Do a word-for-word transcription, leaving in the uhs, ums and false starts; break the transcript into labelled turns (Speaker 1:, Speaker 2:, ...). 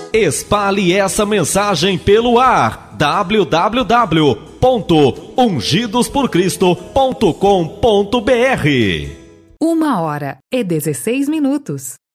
Speaker 1: Espalhe essa mensagem pelo ar. w w w ponto ungidos por cristo ponto com ponto b r.
Speaker 2: Uma hora e dezesseis minutos.